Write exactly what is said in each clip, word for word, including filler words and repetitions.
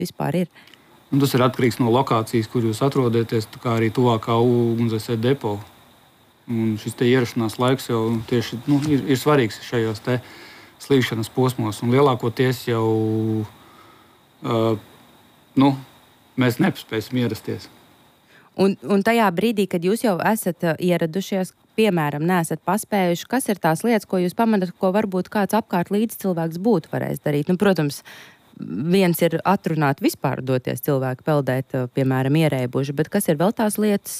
vispār ir? Un tas ir atkarīgs no lokācijas, kur jūs atrodaties, kā arī tuvākā ugunsdzēsēju depo. Un šis te ierašanās laiks jau tieši nu, ir, ir svarīgs šajos te slīgšanas posmos. Un lielākoties jau uh, nu, mēs nepaspēsim ierasties. Un, un tajā brīdī, kad jūs jau esat ieradušies, piemēram, neesat paspējuši, kas ir tās lietas, ko jūs pamanat, ko varbūt kāds apkārt līdz cilvēks būtu varējis darīt? Nu, protams, viens ir atrunāt vispār doties cilvēku peldēt, piemēram, ierēbuši, bet kas ir vēl tās lietas?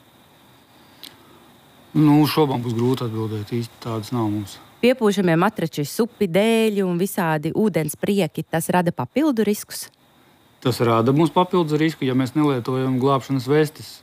Nu, šobrīd būs grūti atbildēt, īsti tādas nav mums. Piepūšamie matrači, supi, dēļi un visādi ūdens prieki, tas rada papildu riskus? Tas rada mums papildus risku, ja mēs nelietojam glābšanas vestes,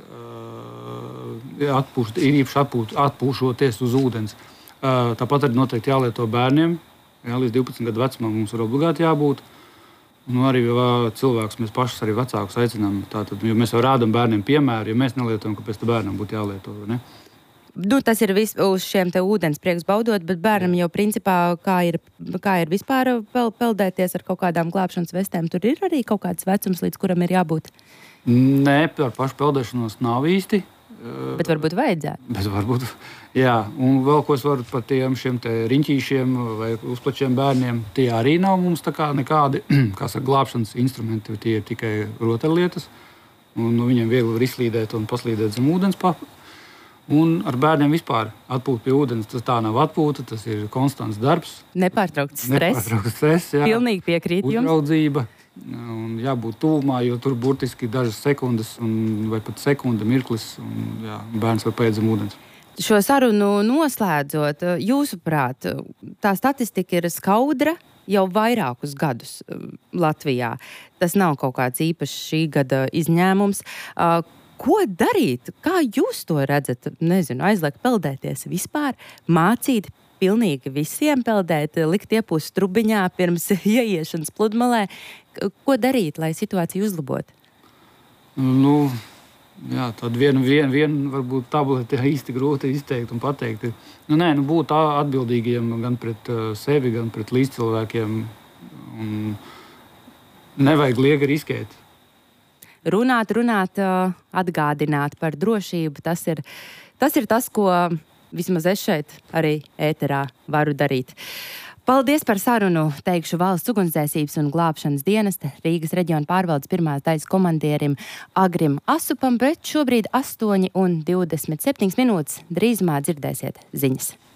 atpūš, īpaši atpūš, atpūšoties uz ūdens. Tāpat arī noteikti jālieto bērniem, jā, līdz divpadsmit gadu vecumam mums ir obligāti jābūt. Nu, arī cilvēkus mēs pašus arī vecākus aicinām. Tātad, jo mēs jau rādam bērniem piemēru, ja mēs nelietojam, kāpēc tā bērnam būtu jālieto. Ne? Nu, tas ir vis, uz šiem te ūdens prieks baudot, bet bērnam jau principā, kā ir, kā ir vispār pel, peldēties ar kaut kādām glābšanas vestēm, tur ir arī kaut kāds vecums, līdz kuram ir jābūt? Nē, par pašu peldēšanos nav īsti. Bet varbūt vajadzētu. Bet varbūt, jā. Un vēl ko es varu par tiem šiem te riņķīšiem vai uzplačiem bērniem, tie arī nav mums tā kā nekādi, kā saka, glābšanas instrumenti, tie ir tikai rotaļlietas. Un no viņiem viegli var izslīdēt un paslīdēt zem ūdens papu. Un ar bērniem vispār atpūt pie ūdens, tas tā nav atpūta, tas ir konstants darbs. Nepārtraukts stress. Nepārtraukts stress, jā. Pilnīgi piekrīt jums. Uzraudzība. Un jābūt tuvumā, jo tur burtiski dažas sekundes un, vai pat sekunda mirklis, un jā, bērns var paiet zem ūdens. Šo sarunu noslēdzot, jūsuprāt, tā statistika ir skaudra jau vairākus gadus Latvijā. Tas nav kaut kāds īpašs šī gada izņēmums. Ko darīt? Kā jūs to redzat? Nezinu, aizliegt peldēties vispār, mācīt pilnīgi visiem peldēt, likt iepūst trubiņā pirms ieiešanas pludmalē. Ko darīt, lai situāciju uzlabotu? Nu, jā, tāda viena, viena, viena varbūt tablete īsti grūti izteikt un pateikt. Nu, nē, nu, būt atbildīgiem gan pret uh, sevi, gan pret līdzcilvēkiem. Un nevajag liegi riskēt. Runāt, runāt, atgādināt par drošību. Tas ir tas, ir tas ko vismaz es šeit arī ēterā varu darīt. Paldies par sarunu, teikšu Valsts ugunsdzēsības un glābšanas dienesta Rīgas reģiona pārvaldes pirmās daļas komandierim Agrim Asupam, bet šobrīd astoņi un divdesmit septiņas minūtes drīzumā dzirdēsiet ziņas.